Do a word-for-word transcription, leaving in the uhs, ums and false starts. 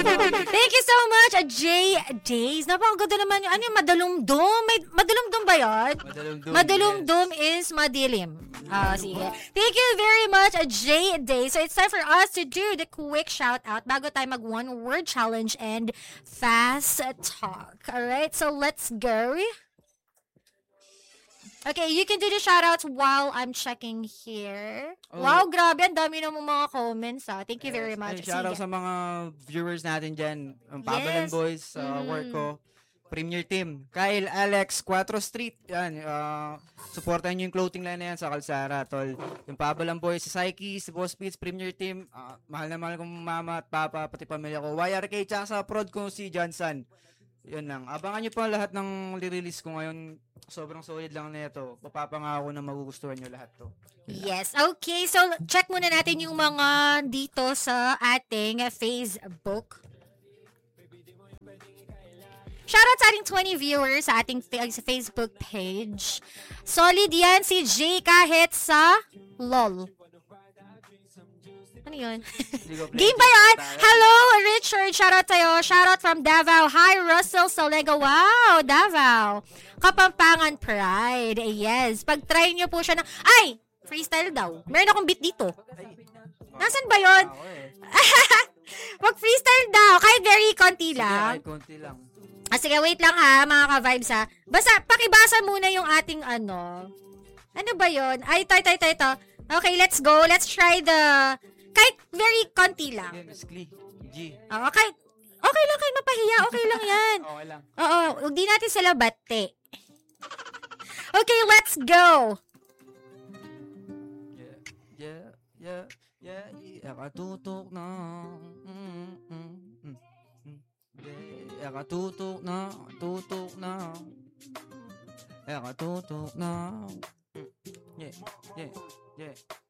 Thank you so much, uh, J Days. Napakaganda naman yung, ano yung madalumdom? May, madalumdom ba yun? Madalumdom. Madalumdom yes. is madilim. Ah, uh, sige. Thank you very much, uh, J Days. So it's time for us to do the quick shout out bago tayo mag one word challenge and fast talk. Alright, so let's go. Okay, you can do the shoutouts while I'm checking here. Oh. Wow, grabe. Ang dami ng mga comments. Ah. Thank you yes. very much. Ay, shoutout sa mga viewers natin dyan. Ang Pabalan yes. Boys, uh, mm. work ko. Premier Team. Kyle, Alex, Quattro Street. Yan. Uh, supportan nyo yung clothing line na yan sa Kalsara, tol. Yung Pabalan Boys, si Psyche, si Boss Beats, Premier Team. Uh, mahal na mahal kong mama at papa, pati pamilya ko. Y R K, tsaka sa prod ko si Johnson. Yun lang. Abangan nyo pa lahat ng li-release ko ngayon. Sobrang solid lang na ito. Papapangako na magugustuhan nyo lahat to. Yes. Okay. So, check muna natin yung mga dito sa ating Facebook. Shoutout sa ating twenty viewers sa ating sa Facebook page. Solid yan si J kahit sa LOL. Ano yun? Game ba yan? Hello, Richard. Shoutout sa'yo. Shoutout from Davao. Hi, Russell Salega. Wow, Davao. Kapampangan Pride. Yes. Pag-try nyo po siya na... Ay! Freestyle daw. Meron akong beat dito. Nasaan ba yun? Mag-freestyle daw. Kahit very konti lang. Kahit konti lang. Ah, sige, wait lang ha, mga ka-vibes ha. Basta, pakibasa muna yung ating ano. Ano ba yun? Ay, ito, ito, ito, ito. Okay, let's go. Let's try the... Kahit very konti lang. Yeah, Miss Glee. G. Oo, kahit, okay lang, kahit mapahiya, okay lang yan. Okay lang. Oo, hindi natin sila bate. Okay, let's go. Yeah, yeah, yeah, yeah, yeah, katutok na. Mm, mm, mm, mm. Yeah, katutok na, tutok na. Yeah, katutok na. Yeah, yeah, yeah.